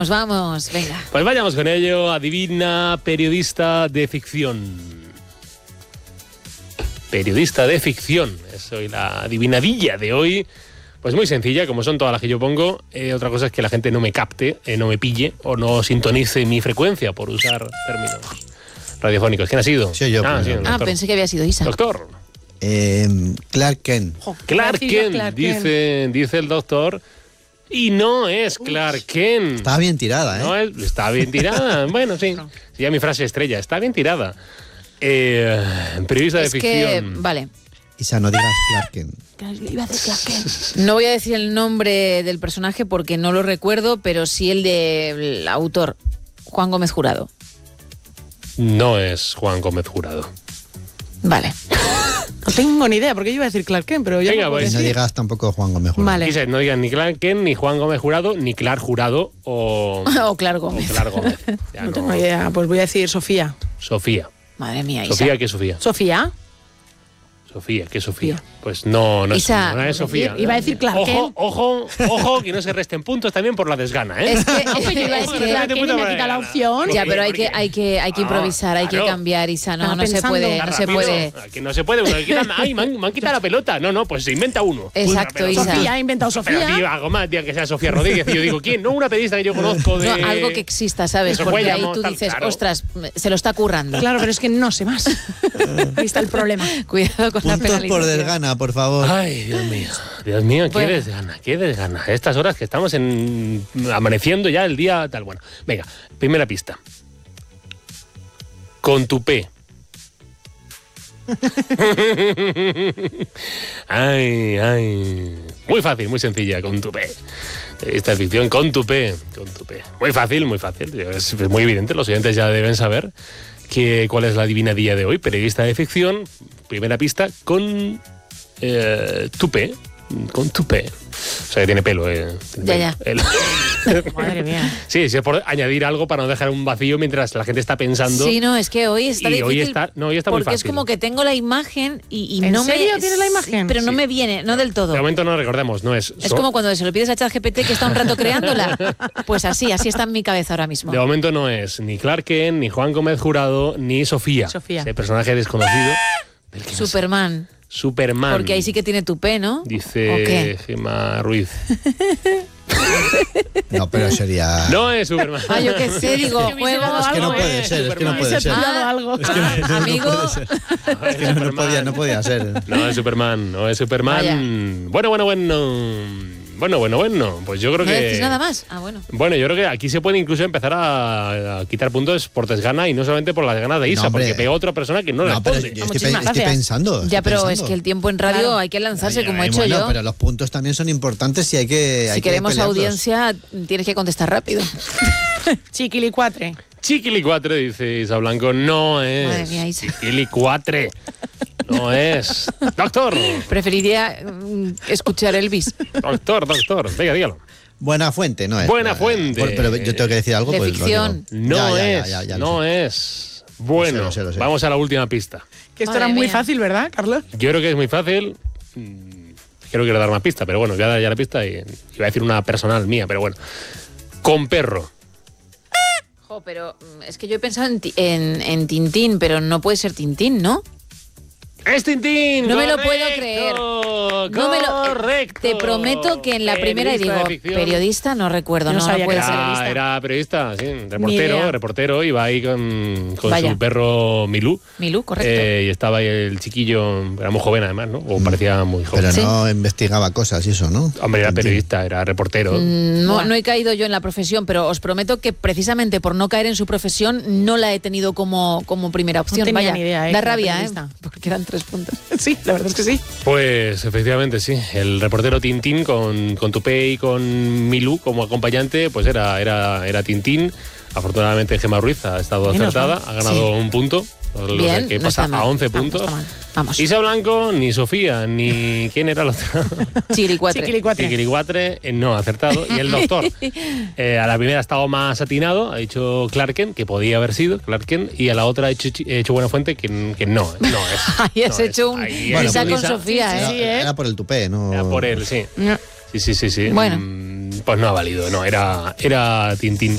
Nos vamos, venga. Pues vayamos con ello. Adivina, periodista de ficción. Periodista de ficción. Es hoy la adivinadilla de hoy. Pues muy sencilla, como son todas las que yo pongo. Otra cosa es que la gente no me capte, no me pille o no sintonice mi frecuencia, por usar términos radiofónicos. ¿Quién ha sido? Sí, yo. Sí, Pensé que había sido Isa. Doctor. Clark Kent. Clark Kent, dice el doctor. Y no es Clark Kent. Estaba bien tirada, ¿eh? No es, está bien tirada. Bueno, sí. Sí, ya mi frase estrella. Está bien tirada. Periodista de ficción. Vale. Isa, no digas Clark Kent. Iba a decir Clark Kent. No voy a decir el nombre del personaje porque no lo recuerdo, pero sí el del autor, Juan Gómez Jurado. No es Juan Gómez Jurado. Vale. No tengo ni idea, porque yo iba a decir Clark Kent, pero ya Venga, No digas tampoco Juan Gómez Jurado. Vale. Quise, no digan ni Clark Kent, ni Juan Gómez Jurado, ni Clark Jurado o Clark Gómez. O Clark Gómez. Ya No tengo idea, pues voy a decir Sofía. Sofía. Madre mía, Isa. ¿Sofía qué es Sofía? ¿Sofía? Sofía, ¿qué es Sofía? Pues no Isa, es Sofía. Iba a decir Clark Kent. Ojo, que no se resten puntos también por la desgana, ¿eh? Es que Yo iba a decir Clark Kent y me ha quitado la opción. ya, pero hay que improvisar, hay que claro. cambiar, Isa, no se pensando. puede, Está no se rápido. puede. Que no se puede. Ay, me han quitado la pelota. No, pues se inventa uno. Exacto, Pero Isa. Sofía, ha inventado Pero Sofía. tío, algo más, tío, que sea Sofía Rodríguez. Y yo digo, ¿quién? No una periodista que yo conozco de... No, algo que exista, ¿sabes? Eso Porque fue, ahí llamó, tú tal, dices, claro. ostras, se lo está currando. Claro, pero es que no sé más. Ahí está el problema. Cuidado con la Puntos por penalización. desgana, por favor. Ay, Dios mío, qué Bueno. desgana, qué desgana. Estas horas que estamos amaneciendo ya el día tal. Bueno, venga, primera pista. Con tu P. Ay. Muy fácil, muy sencilla, con tu P. Esta ficción, con tu P. Muy fácil, muy fácil. Es muy evidente, los oyentes ya deben saber cuál es la adivinadilla de hoy. Periodista de ficción, primera pista, con tupé. Con tupé. O sea, que tiene pelo. Ya. Madre mía. Sí, es por añadir algo para no dejar un vacío mientras la gente está pensando. Sí, no, es que hoy está Y difícil. hoy está muy porque fácil. es como que tengo la imagen y ¿En no serio me... tienes la imagen? Pero no Sí. me viene, no del todo. De momento no recordemos, no es. Es como cuando se lo pides a ChatGPT que está un rato creándola. Pues así está en mi cabeza ahora mismo. De momento no es ni Clark Kent, ni Juan Gómez Jurado, ni Sofía. Sofía. Ese personaje desconocido. Del que no sé. Superman. Superman. Porque ahí sí que tiene tupé, ¿no? ¿O Dice qué? Gemma Ruiz. No, pero sería... No es Superman. Ah, yo qué sé, digo, Es que hubiese juego... dado Es que no algo, puede ser, es que no puede ser. Dado algo. Amigo, Es que no podía ser. No es Superman, no es Superman. Vaya. Bueno. Pues yo creo ¿no que... decís nada más? Ah, bueno. Bueno, yo creo que aquí se puede incluso empezar a quitar puntos por desgana y no solamente por las ganas de Isa, No, hombre. porque pega otra persona que no No, pero responde. yo Muchísimas estoy gracias. pensando. Ya, pero estoy es que el pensando. tiempo en radio Claro. hay que lanzarse, como he hecho Bueno, yo. pero los puntos también son importantes y hay que Si queremos pelearlos. audiencia, tienes que contestar rápido. Chiquilicuatre. Chiquilicuatre, dice Isa Blanco, no es. Madre mía, Isa. Chiquilicuatre. No es. Doctor. Preferiría escuchar Elvis. Doctor. Venga, dígalo. Buena fuente, no es. Buena fuente. Pero yo tengo que decir algo. De pues lo ficción. digo. No Ya, es. ya, No lo sé. es. Bueno, Lo sé. vamos a la última pista. Que esto Madre era muy mía. fácil, ¿verdad, Carlos? Yo creo que es muy fácil. Quiero dar más pista, pero bueno, voy a dar ya la pista y iba a decir una personal mía, pero bueno. Con perro. Jo, pero es que yo he pensado en Tintín, pero no puede ser Tintín, ¿no? ¡Es Tintín! No me lo ¡Correcto! puedo creer. No me lo, ¡Correcto! te prometo que en la primera, y Periodista digo, de ficción. periodista, no recuerdo, Yo no no sabía puede que ser. Era periodista, sí, Ni idea. reportero, iba ahí con Vaya. su perro Milú. Milú, correcto. Y estaba ahí el chiquillo, era muy joven además, ¿no? O parecía muy joven. Pero Sí. no investigaba cosas y eso, ¿no? Hombre, era periodista, era reportero. No he caído yo en la profesión, pero os prometo que precisamente por no caer en su profesión no la he tenido como primera opción. tenía Vaya, ni idea, da que era rabia, periodista. porque eran 3 puntos. Sí, la verdad es que sí. Pues efectivamente, sí. El reportero Tintín con Tupé y con Milú como acompañante, pues era Tintín. Afortunadamente Gemma Ruiz ha estado Menos acertada, mal. ha ganado un punto. Bien, que no pasa está mal. a 11 Vamos, puntos. está mal. Vamos. Isa Blanco, ni Sofía, ni... ¿Quién era la otra? Chiricuatre. Chiquilicuatre. Chiquilicuatre, no, acertado. Y el doctor, a la primera ha estado más atinado, ha dicho Clark Kent, que podía haber sido Clark Kent, y a la otra ha hecho Buena Fuente, que no es. Ahí has no hecho es. un Ahí Bueno, Isa es con Isa. Sofía, Era, ¿eh? Sí, ¿eh? era por el tupé, ¿no? Era por él, sí. No. Sí. Bueno. Pues no ha valido, no, era Tintín.